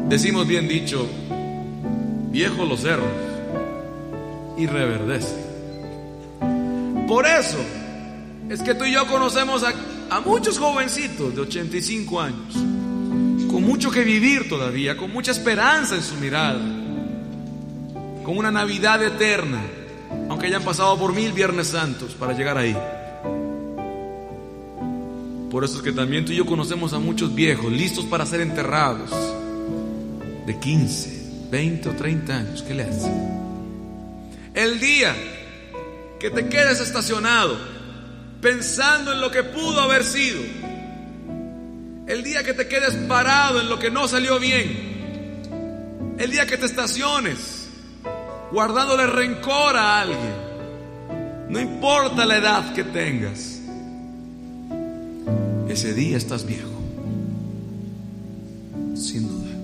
Decimos bien dicho, viejos los cerros y reverdece. Por eso es que tú y yo conocemos a muchos jovencitos de 85 años, con mucho que vivir todavía, con mucha esperanza en su mirada, con una Navidad eterna, aunque hayan pasado por 1000 Viernes Santos para llegar ahí. Por eso es que también tú y yo conocemos a muchos viejos listos para ser enterrados, de 15, 20 o 30 años. ¿Qué le hace? El día que te quedes estacionado pensando en lo que pudo haber sido, el día que te quedes parado en lo que no salió bien, el día que te estaciones guardándole rencor a alguien, no importa la edad que tengas, ese día estás viejo, sin duda.